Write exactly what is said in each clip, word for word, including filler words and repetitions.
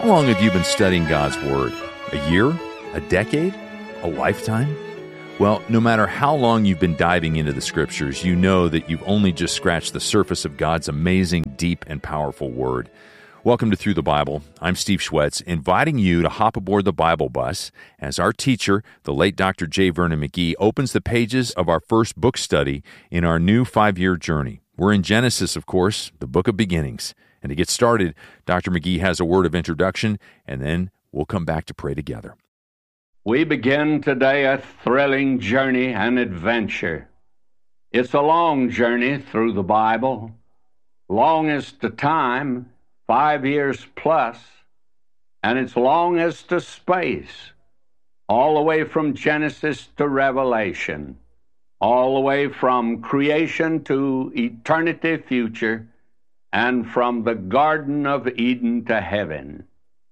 How long have you been studying God's Word? A year? A decade? A lifetime? Well, no matter how long you've been diving into the Scriptures, you know that you've only just scratched the surface of God's amazing, deep, and powerful Word. Welcome to Through the Bible. I'm Steve Schwetz, inviting you to hop aboard the Bible bus as our teacher, the late Doctor J. Vernon McGee, opens the pages of our first book study in our new five-year journey. We're in Genesis, of course, the book of beginnings. And to get started, Doctor McGee has a word of introduction, and then we'll come back to pray together. We begin today a thrilling journey and adventure. It's a long journey through the Bible, longest to time, five years plus, and it's long as to space, all the way from Genesis to Revelation, all the way from creation to eternity future, and from the Garden of Eden to heaven.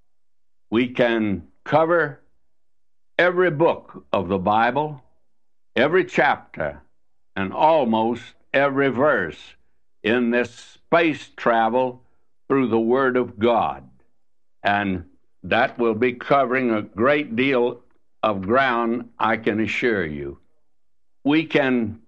We can cover every book of the Bible, every chapter, and almost every verse in this space travel through the Word of God. And that will be covering a great deal of ground, I can assure you. We can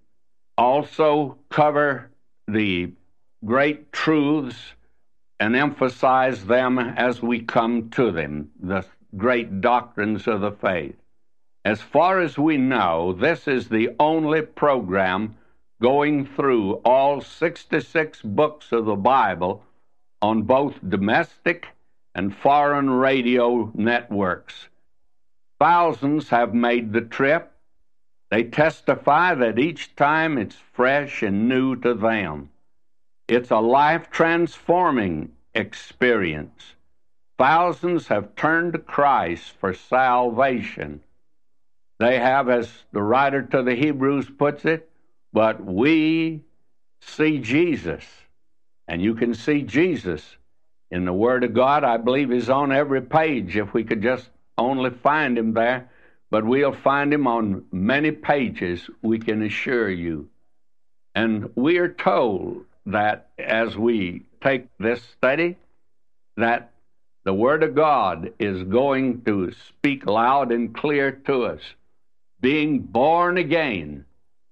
also cover the great truths and emphasize them as we come to them, the great doctrines of the faith. As far as we know, this is the only program going through all sixty-six books of the Bible on both domestic and foreign radio networks. Thousands have made the trip. They testify that each time it's fresh and new to them. It's a life-transforming experience. Thousands have turned to Christ for salvation. They have, as the writer to the Hebrews puts it, but we see Jesus. And you can see Jesus in the Word of God. I believe He's on every page, if we could just only find Him there. But we'll find Him on many pages, we can assure you. And we are told that as we take this study, that the Word of God is going to speak loud and clear to us. Being born again,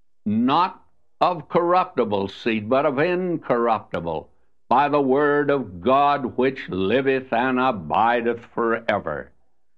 not of corruptible seed, but of incorruptible, by the Word of God which liveth and abideth forever.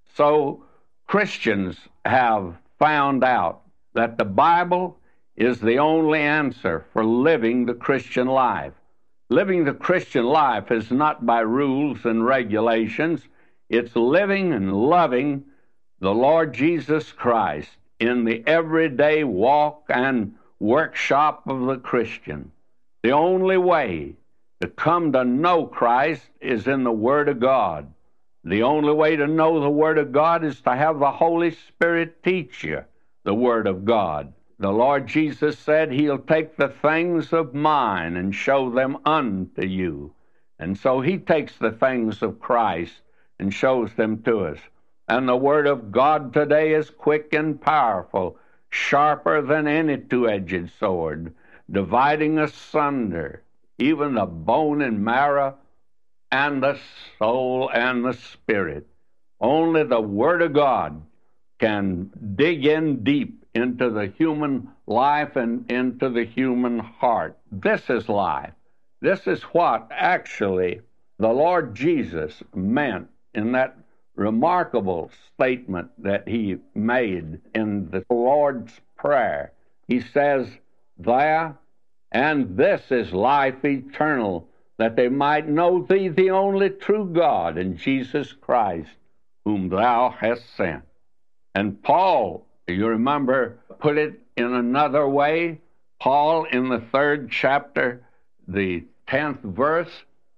So Christians have found out that the Bible is the only answer for living the Christian life. Living the Christian life is not by rules and regulations. It's living and loving the Lord Jesus Christ in the everyday walk and workshop of the Christian. The only way to come to know Christ is in the Word of God. The only way to know the Word of God is to have the Holy Spirit teach you the Word of God. The Lord Jesus said He'll take the things of mine and show them unto you. And so He takes the things of Christ and shows them to us. And the Word of God today is quick and powerful, sharper than any two-edged sword, dividing asunder even the bone and marrow and the soul and the spirit. Only the Word of God can dig in deep into the human life and into the human heart. This is life. This is what actually the Lord Jesus meant in that remarkable statement that He made in the Lord's Prayer. He says there, and this is life eternal, that they might know Thee, the only true God, and Jesus Christ, whom Thou hast sent. And Paul, you remember, put it in another way. Paul, in the third chapter, the tenth verse,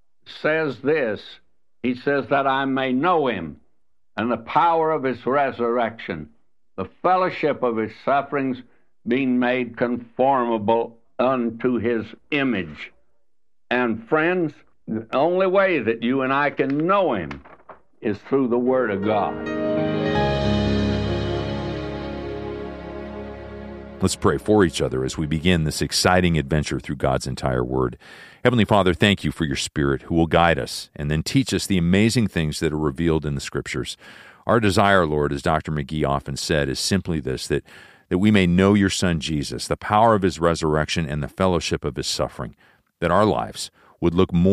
says this. He says, that I may know Him and the power of His resurrection, the fellowship of His sufferings, being made conformable unto His image. And friends, the only way that you and I can know Him is through the Word of God. Let's pray for each other as we begin this exciting adventure through God's entire Word. Heavenly Father, thank you for your Spirit who will guide us and then teach us the amazing things that are revealed in the Scriptures. Our desire, Lord, as Doctor McGee often said, is simply this, that, that we may know your Son Jesus, the power of his resurrection and the fellowship of his suffering, that our lives would look more